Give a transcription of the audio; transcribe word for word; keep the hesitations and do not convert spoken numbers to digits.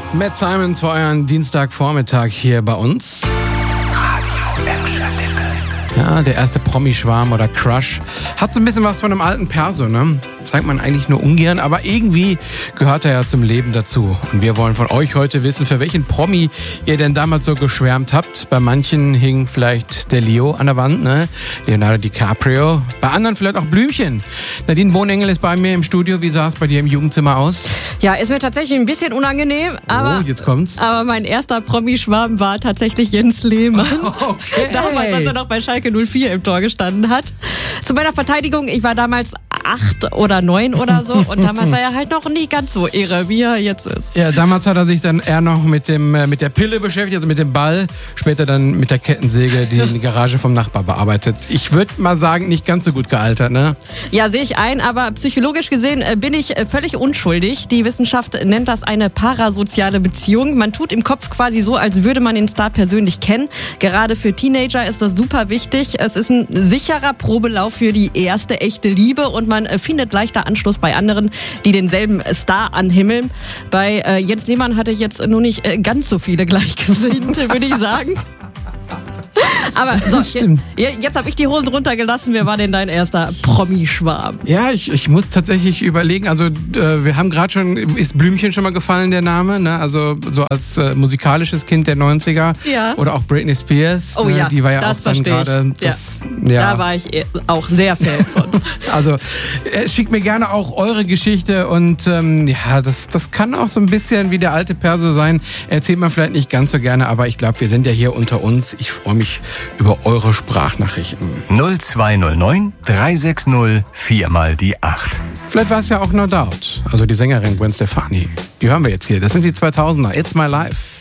Matt Simons für euren Dienstagvormittag hier bei uns. Radio Emscher-Lippe. Ja, der erste Promi-Schwarm oder Crush. Hat so ein bisschen was von einem alten Perso, ne? Zeigt man eigentlich nur ungern, aber irgendwie gehört er ja zum Leben dazu. Und wir wollen von euch heute wissen, für welchen Promi ihr denn damals so geschwärmt habt. Bei manchen hing vielleicht der Leo an der Wand, ne? Leonardo DiCaprio. Bei anderen vielleicht auch Blümchen. Nadine Bohnengel ist bei mir im Studio. Wie sah es bei dir im Jugendzimmer aus? Ja, ist mir tatsächlich ein bisschen unangenehm, aber, oh, jetzt kommt's. aber mein erster Promi-Schwarm war tatsächlich Jens Lehmann. Okay. Damals, als er noch bei Schalke null vier im Tor gestanden hat. Zu meiner Verteidigung, ich war damals acht oder neun oder so und damals war er halt noch nie ganz so irre, wie er jetzt ist. Ja, damals hat er sich dann eher noch mit dem mit der Pille beschäftigt, also mit dem Ball, später dann mit der Kettensäge, die in die Garage vom Nachbar bearbeitet. Ich würde mal sagen, nicht ganz so gut gealtert, ne? Ja, sehe ich ein, aber psychologisch gesehen bin ich völlig unschuldig. Die Wissenschaft nennt das eine parasoziale Beziehung. Man tut im Kopf quasi so, als würde man den Star persönlich kennen. Gerade für Teenager ist das super wichtig. Es ist ein sicherer Probelauf für die erste echte Liebe und man findet leichter Anschluss bei anderen, die denselben Star anhimmeln. Bei äh, Jens Lehmann hatte ich jetzt nur nicht äh, ganz so viele Gleichgesinnte, würde ich sagen. Aber so, Stimmt. jetzt, jetzt habe ich die Hosen runtergelassen. Wer war denn dein erster Promi-Schwarm? Ja, ich, ich muss tatsächlich überlegen, also äh, wir haben gerade schon, ist Blümchen schon mal gefallen, der Name, ne? Also so als äh, musikalisches Kind der neunziger. Ja. Oder auch Britney Spears. Oh ne? ja, Die war ja das auch dann gerade. Ja. Ja. Da war ich auch sehr Fan von. Also äh, schickt mir gerne auch eure Geschichte und ähm, ja, das, das kann auch so ein bisschen wie der alte Perso sein. Erzählt man vielleicht nicht ganz so gerne, aber ich glaube, wir sind ja hier unter uns. Ich freue mich über eure Sprachnachrichten. null zwei null neun drei sechs null vier mal die acht. Vielleicht war es ja auch No Doubt, also die Sängerin Gwen Stefani. Die hören wir jetzt hier. Das sind die zweitausender. It's My Life.